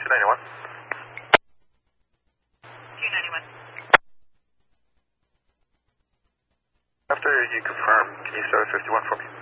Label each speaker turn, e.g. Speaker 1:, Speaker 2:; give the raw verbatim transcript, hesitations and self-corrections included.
Speaker 1: ninety-one.
Speaker 2: two ninety-one.
Speaker 1: After you confirm, can you start at fifty-one for me?